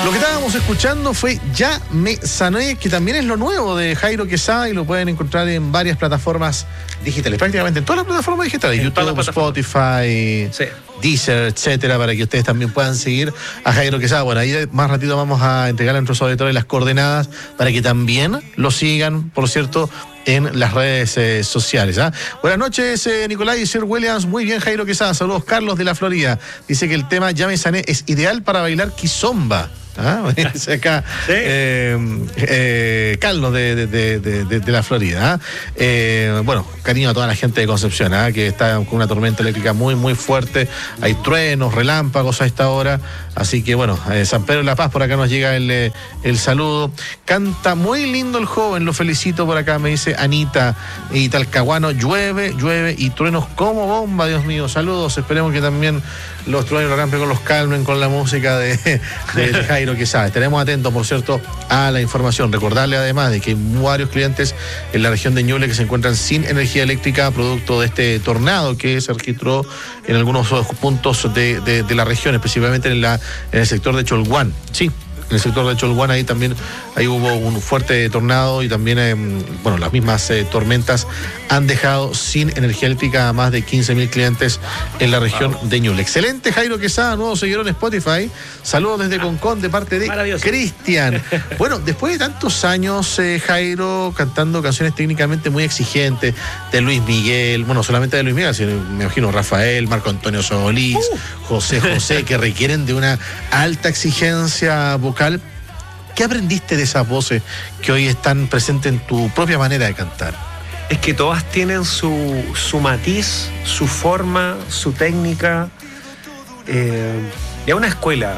Lo que estábamos escuchando fue Ya Me Sané, que también es lo nuevo de Jairo Quesada y lo pueden encontrar en varias plataformas digitales, prácticamente en todas las plataformas digitales, en YouTube, Spotify, sí, Deezer, etcétera, para que ustedes también puedan seguir a Jairo Quesada. Bueno, ahí más ratito vamos a entregar a nuestros auditores las coordenadas para que también lo sigan, por cierto, en las redes sociales. Buenas noches, Nicolás y Sir Williams. Muy bien, Jairo Quesada. Saludos, Carlos de la Florida. Dice que el tema Ya Me Sané es ideal para bailar kizomba. Dice acá ¿sí? Carlos de la Florida. Bueno, cariño a toda la gente de Concepción, que está con una tormenta eléctrica muy, muy fuerte. Hay truenos, relámpagos a esta hora. Así que bueno, San Pedro de la Paz, por acá nos llega el saludo. Canta muy lindo el joven, lo felicito por acá, me dice Anita. Y Talcahuano, llueve y truenos como bomba, Dios mío. Saludos, esperemos que también los truenos y los relámpagos los calmen con la música de Jairo Quesada. Estaremos atentos, por cierto, a la información. Recordarle además de que hay varios clientes en la región de Ñuble que se encuentran sin energía eléctrica producto de este tornado que se registró en algunos puntos de la región, específicamente en el sector de Cholguán. Sí, en el sector de Cholguán ahí hubo un fuerte tornado y también, las mismas tormentas han dejado sin energía eléctrica a más de 15.000 clientes en la región de Ñuble. Excelente, Jairo Quesada, nuevo seguidor en Spotify. Saludos desde Concón de parte de Cristian. Bueno, después de tantos años, Jairo, cantando canciones técnicamente muy exigentes de Luis Miguel, bueno, solamente de Luis Miguel, sino, me imagino Rafael, Marco Antonio Solís, José, que requieren de una alta exigencia vocal. ¿Qué aprendiste de esas voces que hoy están presentes en tu propia manera de cantar? Es que todas tienen su matiz, su forma, su técnica. Es una escuela.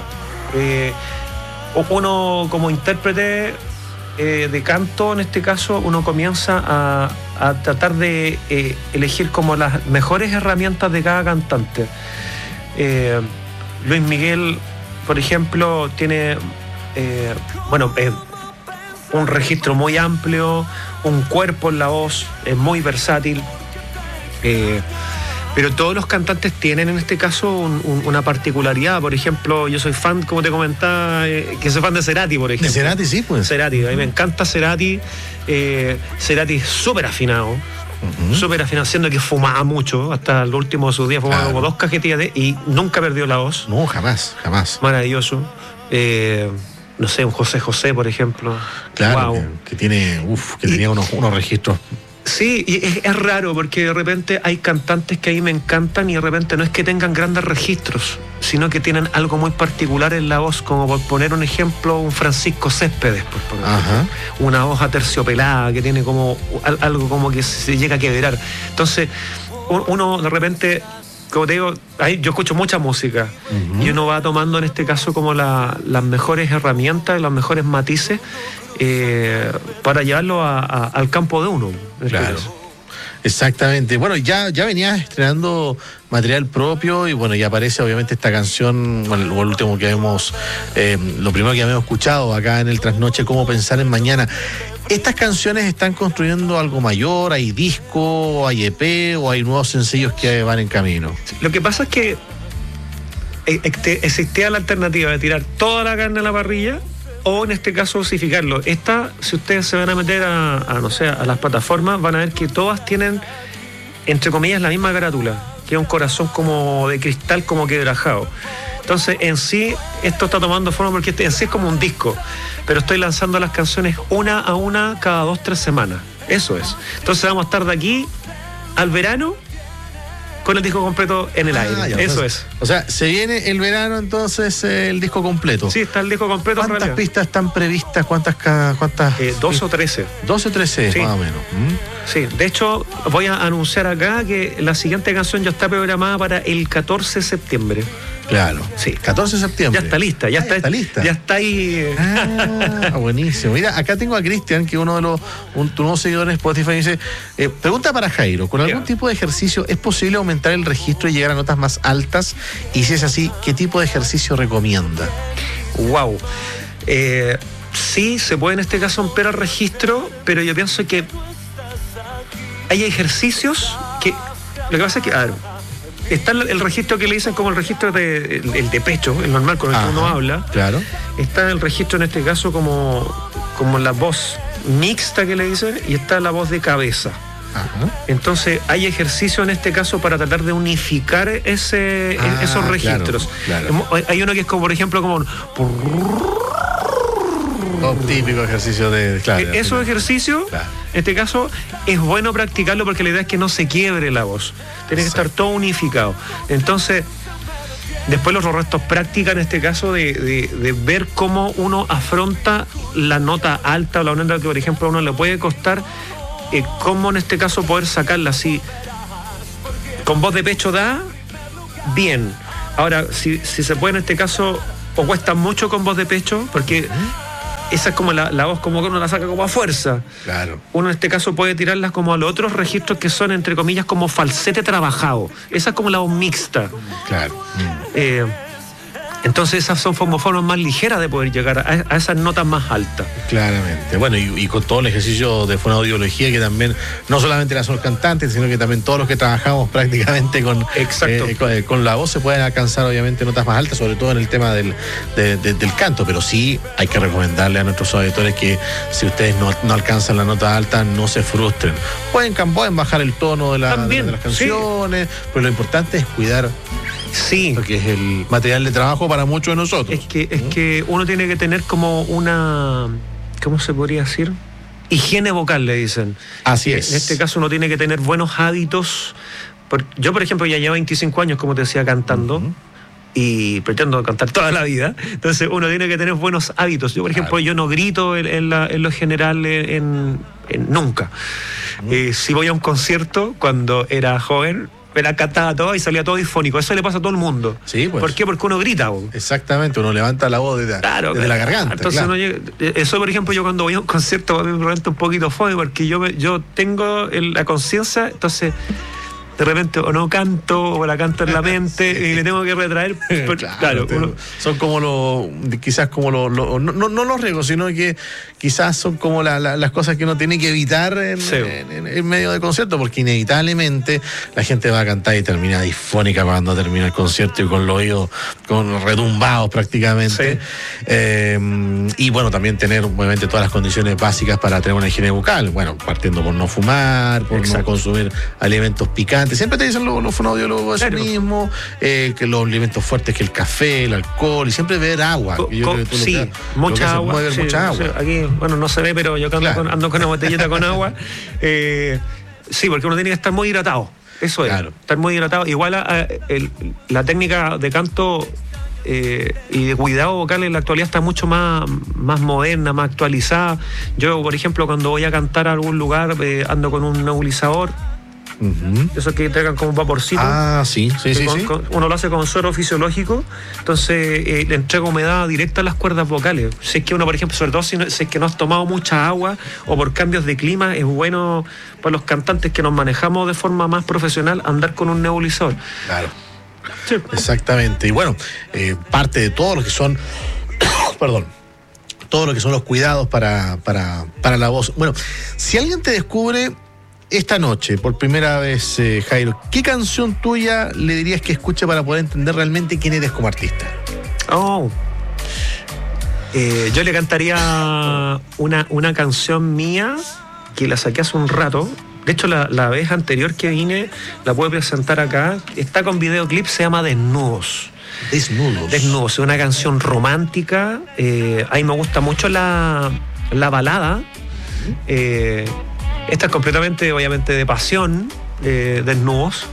Uno como intérprete de canto, en este caso, uno comienza a tratar de elegir como las mejores herramientas de cada cantante. Luis Miguel, por ejemplo, tiene un registro muy amplio, un cuerpo en la voz, es muy versátil, pero todos los cantantes tienen en este caso una particularidad. Por ejemplo, yo soy fan, como te comentaba, que soy fan de Cerati, por ejemplo. De Cerati, sí, pues. Cerati, a mí me encanta Cerati. Cerati es súper afinado. Súper afinado, siendo que fumaba mucho, hasta el último de sus días fumaba como 2 cajetillas y nunca perdió la voz. No, jamás. Maravilloso. No sé, un José, por ejemplo. Claro, wow. que tenía unos registros. Sí, y es raro porque de repente hay cantantes que a mí me encantan y de repente no es que tengan grandes registros, sino que tienen algo muy particular en la voz, como por poner un ejemplo, un Francisco Céspedes, por ejemplo. Una voz aterciopelada que tiene como algo como que se llega a quebrar. Entonces, uno de repente, como te digo, yo escucho mucha música y uno va tomando en este caso como las mejores herramientas, los mejores matices para llevarlo al campo de uno. Claro. Exactamente. Bueno, ya venías estrenando material propio y bueno, ya aparece obviamente esta canción, bueno, lo último que vemos, lo primero que habíamos escuchado acá en el Trasnoche, Cómo Pensar en Mañana. ¿Estas canciones están construyendo algo mayor? ¿Hay disco, hay EP o hay nuevos sencillos que van en camino? Lo que pasa es que existía la alternativa de tirar toda la carne a la parrilla o en este caso dosificarlo. Si ustedes se van a meter a las plataformas, van a ver que todas tienen, entre comillas, la misma carátula, que es un corazón como de cristal, como quebrajado. Entonces, en sí, esto está tomando forma porque en sí es como un disco, pero estoy lanzando las canciones una a una cada 2-3 semanas. Eso es. Entonces vamos a estar de aquí al verano con el disco completo en el aire. Ya, eso entonces, es. O sea, se viene el verano entonces el disco completo. Sí, está el disco completo. ¿Cuántas pistas están previstas? ¿Cuántas? 12 o 13. 12 o 13, sí, más o menos. Sí, de hecho, voy a anunciar acá que la siguiente canción ya está programada para el 14 de septiembre. Claro, sí. 14 de septiembre. Ya está lista, ya está lista. Ya está ahí. Buenísimo. Mira, acá tengo a Cristian, que uno de tu nuevo seguidor en Spotify, dice, pregunta para Jairo, ¿con algún tipo de ejercicio es posible aumentar el registro y llegar a notas más altas? Y si es así, ¿qué tipo de ejercicio recomienda? Wow. Sí, se puede en este caso ampliar el registro, pero yo pienso que hay ejercicios que... Lo que pasa es que, está el registro que le dicen como el registro el de pecho, el normal con el que uno habla. Claro. Está el registro en este caso como la voz mixta que le dicen, y está la voz de cabeza. Ajá. Entonces hay ejercicio en este caso para tratar de unificar esos registros. Claro. Hay uno que es como, por ejemplo, como típico ejercicio de... Claro, esos ejercicios, en este caso, es bueno practicarlo porque la idea es que no se quiebre la voz. Tiene que estar todo unificado. Entonces, después los restos práctica en este caso de ver cómo uno afronta la nota alta o la nota que, por ejemplo, a uno le puede costar, cómo en este caso poder sacarla así. Con voz de pecho da bien. Ahora, si se puede en este caso, o cuesta mucho con voz de pecho, porque esa es como la voz como que uno la saca como a fuerza. Claro. Uno en este caso puede tirarlas como a los otros registros que son, entre comillas, como falsete trabajado. Esa es como la voz mixta. Claro. Entonces esas son como formas más ligeras de poder llegar a esas notas más altas. Claramente. Bueno, y con todo el ejercicio de fonoaudiología, que también no solamente las cantantes, sino que también todos los que trabajamos prácticamente con la voz se pueden alcanzar obviamente notas más altas, sobre todo en el tema del canto. Pero sí hay que recomendarle a nuestros auditores que si ustedes no alcanzan la nota alta, no se frustren. Pueden bajar el tono de las canciones, pero lo importante es cuidar. Sí. Porque es el material de trabajo para muchos de nosotros. Es que uno tiene que tener como una, ¿cómo se podría decir? Higiene vocal, le dicen. Así es. En este caso uno tiene que tener buenos hábitos. Yo, por ejemplo, ya llevo 25 años, como te decía, cantando. Y pretendo cantar toda la vida. Entonces uno tiene que tener buenos hábitos. Yo, por ejemplo, yo no grito en lo general nunca. Si voy a un concierto, cuando era joven, cantaba todo y salía todo disfónico. Eso le pasa a todo el mundo. Sí, pues. ¿Por qué? Porque uno grita. Exactamente, uno levanta la voz desde la garganta. Entonces eso, por ejemplo, yo cuando voy a un concierto a mí me pregunto un poquito fome, porque yo tengo la conciencia, entonces de repente o no canto o la canto en la mente y me tengo que retraer. Son como quizás como no los riesgos, sino que quizás son como las cosas que uno tiene que evitar en medio del concierto, porque inevitablemente la gente va a cantar y termina disfónica cuando termina el concierto y con los oídos redumbados prácticamente. Y bueno, también tener obviamente todas las condiciones básicas para tener una higiene bucal. Bueno, partiendo por no fumar, por no consumir alimentos picantes. Siempre te dicen los fonoaudiólogos eso mismo, que los alimentos fuertes, que el café, el alcohol, y siempre beber agua. Mucha agua. Mucha agua. Aquí, bueno, no se ve, pero yo ando con una botellita con agua. Sí, porque uno tiene que estar muy hidratado. Eso es, estar muy hidratado. Igual la técnica de canto y de cuidado vocal en la actualidad está mucho más moderna, más actualizada. Yo, por ejemplo, cuando voy a cantar a algún lugar, ando con un nebulizador. Esos que entregan como un vaporcito. Sí. Uno lo hace con suero fisiológico, entonces le entrega humedad directa a las cuerdas vocales. Si es que uno, por ejemplo, sobre todo si es que no has tomado mucha agua o por cambios de clima, es bueno para los cantantes que nos manejamos de forma más profesional andar con un nebulizador. Claro. Sí. Exactamente. Y bueno, parte de todo lo que son todo lo que son los cuidados para la voz. Bueno, si alguien te descubre esta noche, por primera vez, Jairo, ¿qué canción tuya le dirías que escuche para poder entender realmente quién eres como artista? Yo le cantaría una canción mía que la saqué hace un rato. De hecho, la vez anterior que vine, la puedo presentar acá. Está con videoclip, se llama Desnudos. Desnudos, es una canción romántica. A mí me gusta mucho la balada. Esta es completamente, obviamente, de pasión, Desnudos.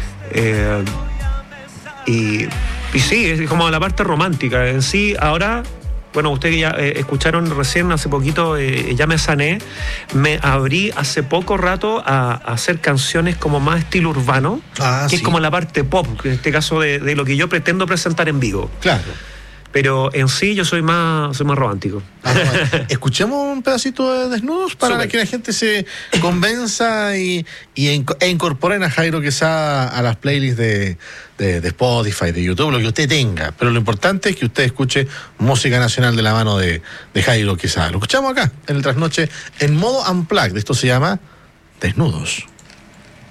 Y sí, es como la parte romántica. En sí, ahora, bueno, ustedes ya escucharon recién, hace poquito, Ya me sané. Me abrí hace poco rato a hacer canciones como más estilo urbano, que es como la parte pop, en este caso de lo que yo pretendo presentar en vivo. Claro. Pero en sí yo soy más romántico. Escuchemos un pedacito de Desnudos para que la gente se convenza e incorporen a Jairo Quesada a las playlists de Spotify, de YouTube, lo que usted tenga. Pero lo importante es que usted escuche música nacional de la mano de Jairo Quesada. Lo escuchamos acá, en el Trasnoche, en modo unplugged. Esto se llama Desnudos.